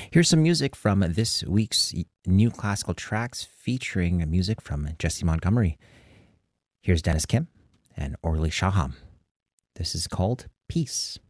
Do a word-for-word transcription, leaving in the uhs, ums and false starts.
Here's some music from this week's new classical tracks featuring music from Jesse Montgomery. Here's Dennis Kim and Orly Shaham. This is called Peace.